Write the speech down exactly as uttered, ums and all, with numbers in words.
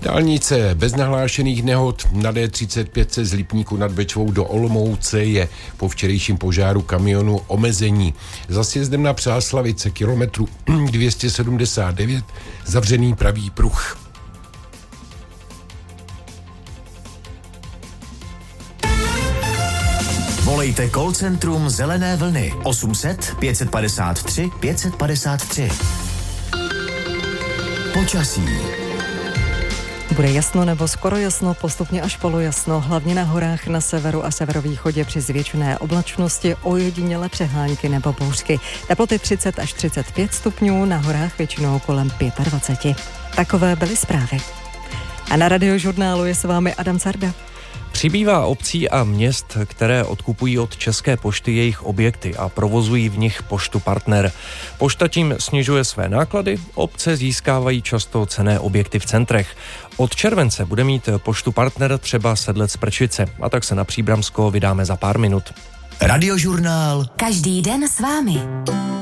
Dálnice bez nahlášených nehod na D třicet pět z Lipníku nad Bečvou do Olomouce je po včerejším požáru kamionu omezení. Za sjezdem na Přáslavice kilometru dvě stě sedmdesát devět zavřený pravý pruh. Volejte call centrum Zelené vlny osm set pět padesát tři pět padesát tři. Počasí. Bude jasno nebo skoro jasno, postupně až polojasno, hlavně na horách na severu a severovýchodě při zvětšené oblačnosti, ojediněle přehánky nebo bouřky. Teploty třicet až třicet pět stupňů, na horách většinou kolem dvacet pět. Takové byly zprávy. A na Radiožurnálu je s vámi Adam Carda. Přibývá obcí a měst, které odkupují od České pošty jejich objekty a provozují v nich Poštu Partner. Pošta tím snižuje své náklady, obce získávají často cenné objekty v centrech. Od července bude mít Poštu Partner třeba Sedlec Prčice, a tak se na Příbramsko vydáme za pár minut. Radiožurnál. Každý den s vámi.